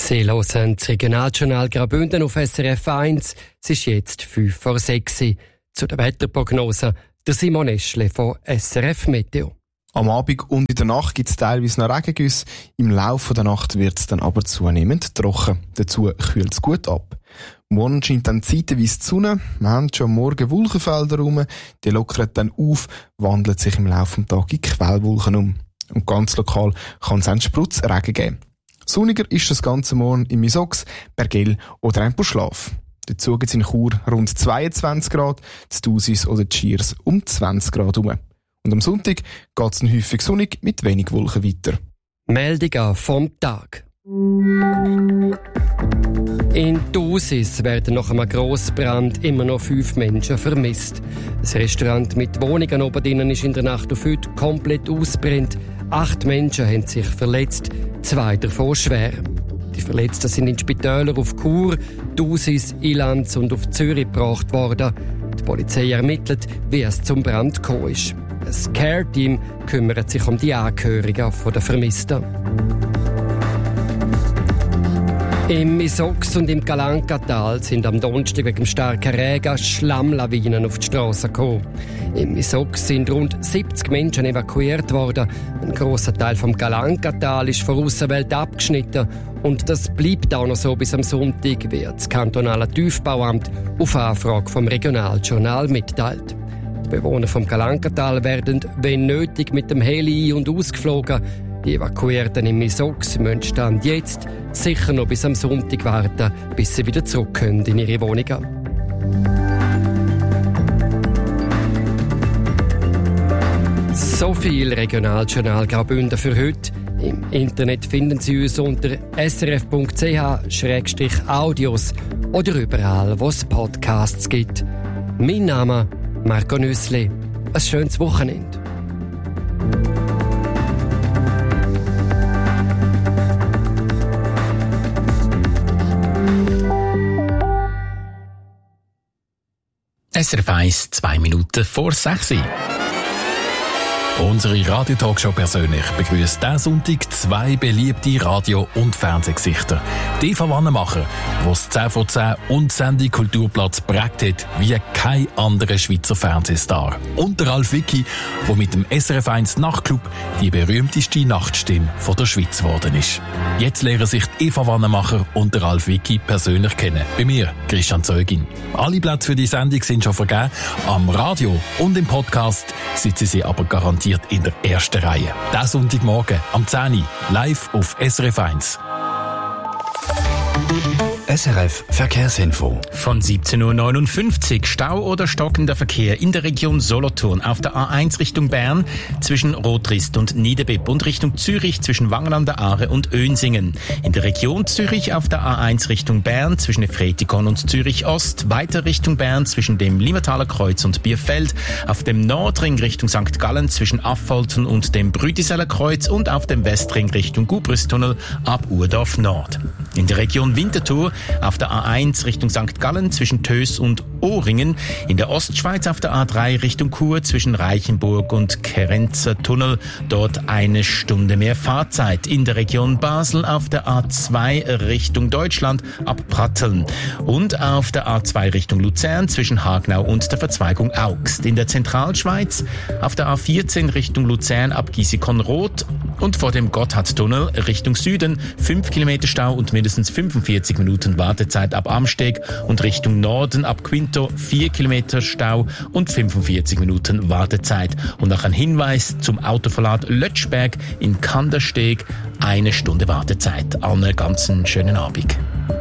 Sie hören das Regionaljournal Graubünden auf SRF 1. Es ist jetzt 5:06. Zu der Wetterprognose der Simon Eschle von SRF Meteo. Am Abend und in der Nacht gibt es teilweise noch Regengüsse. Im Laufe der Nacht wird es dann aber zunehmend trocken. Dazu kühlt es gut ab. Morgen scheint dann zeitweise die Sonne. Wir haben schon am Morgen Wolkenfelder rum. Die lockern dann auf, wandeln sich im Laufe des Tages in Quellwolken um. Und ganz lokal kann es einen Spritzregen geben. Sonniger ist das ganze Morgen in Misox, Bergell oder ein Buschlaf. Dazu gibt es in Chur rund 22 Grad, in Thusis oder Schiers um 20 Grad herum. Und am Sonntag geht es häufig sonnig mit wenig Wolken weiter. Meldungen vom Tag. In Thusis werden nach einem Grossbrand immer noch 5 Menschen vermisst. Das Restaurant mit Wohnungen oben drinnen ist in der Nacht auf heute komplett ausgebrannt. 8 Menschen haben sich verletzt, 2 davon schwer. Die Verletzten sind in Spitäler auf Chur, Thusis, Ilanz und auf Zürich gebracht worden. Die Polizei ermittelt, wie es zum Brand gekommen ist. Das Care-Team kümmert sich um die Angehörigen der Vermissten. Im Misox und im Calancatal sind am Donnerstag wegen starker Regen Schlammlawinen auf die Straße gekommen. Im Misox sind rund 70 Menschen evakuiert worden. Ein grosser Teil vom Calancatal ist von der Aussenwelt abgeschnitten. Und das bleibt auch noch so bis am Sonntag, wie das kantonale Tiefbauamt auf Anfrage vom Regionaljournal mitteilt. Die Bewohner vom Calancatal werden, wenn nötig, mit dem Heli ein- und ausgeflogen. Die Evakuierten im Misox müssen Stand jetzt sicher noch bis am Sonntag warten, bis sie wieder zurück können in ihre Wohnungen. So viel Regionaljournal Graubünden für heute. Im Internet finden Sie uns unter srf.ch/audios oder überall, wo es Podcasts gibt. Mein Name Marco Nüssli. Ein schönes Wochenende. SRF 1, 2 Minuten vor 6. Unsere Radio-Talkshow persönlich begrüßt diesen Sonntag 2 beliebte Radio- und Fernsehgesichter. Die Eva Wannemacher, die das 10 vor 10 und Sendung Kulturplatz prägt hat wie kein anderer Schweizer Fernsehstar. Und der Ralf Wicki, der mit dem SRF 1 Nachtclub die berühmteste Nachtstimme der Schweiz geworden ist. Jetzt lernen sich die Eva Wannemacher und der Ralf Wicki persönlich kennen. Bei mir, Christian Zeugin. Alle Plätze für die Sendung sind schon vergeben. Am Radio und im Podcast sitzen sie aber garantiert in der ersten Reihe. Diesen Sonntagmorgen am 10 Uhr live auf SRF 1. SRF Verkehrsinfo. Von 17:59 Uhr Stau oder stockender Verkehr in der Region Solothurn auf der A1 Richtung Bern zwischen Rotrist und Niederbipp und Richtung Zürich zwischen Wangen an der Aare und Önsingen. In der Region Zürich auf der A1 Richtung Bern zwischen Fretikon und Zürich Ost, weiter Richtung Bern zwischen dem Limmertaler Kreuz und Bierfeld, auf dem Nordring Richtung St. Gallen zwischen Affolten und dem Brüdiseller Kreuz und auf dem Westring Richtung Gubristunnel ab Urdorf Nord. In der Region Winterthur auf der A1 Richtung St. Gallen zwischen Tös und Ohringen, in der Ostschweiz auf der A3 Richtung Chur zwischen Reichenburg und Kerenzer Tunnel, dort 1 Stunde mehr Fahrzeit. In der Region Basel auf der A2 Richtung Deutschland ab Pratteln und auf der A2 Richtung Luzern zwischen Hagnau und der Verzweigung Augst. In der Zentralschweiz auf der A14 Richtung Luzern ab Giesecon-Roth und vor dem Gotthardtunnel Richtung Süden 5 Kilometer Stau und mindestens 45 Minuten Wartezeit ab Amsteg und Richtung Norden ab Quinto 4 Kilometer Stau und 45 Minuten Wartezeit. Und noch ein Hinweis zum Autoverlad Lötschberg in Kandersteg, 1 Stunde Wartezeit. Einen ganz schönen Abend.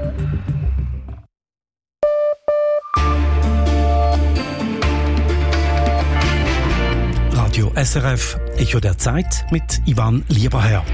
Radio SRF, Echo der Zeit mit Ivan Lieberherr.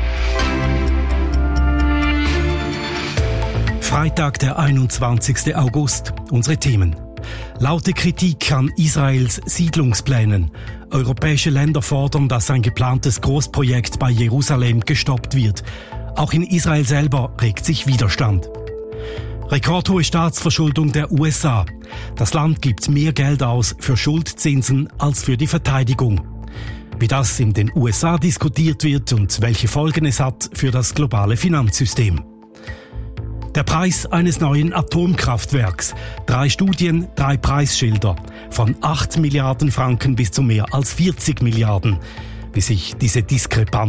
Freitag, der 21. August. Unsere Themen. Laute Kritik an Israels Siedlungsplänen. Europäische Länder fordern, dass ein geplantes Großprojekt bei Jerusalem gestoppt wird. Auch in Israel selber regt sich Widerstand. Rekordhohe Staatsverschuldung der USA. Das Land gibt mehr Geld aus für Schuldzinsen als für die Verteidigung. Wie das in den USA diskutiert wird und welche Folgen es hat für das globale Finanzsystem. Der Preis eines neuen Atomkraftwerks. 3 Studien, 3 Preisschilder. Von 8 Milliarden Franken bis zu mehr als 40 Milliarden. Wie sich diese Diskrepanz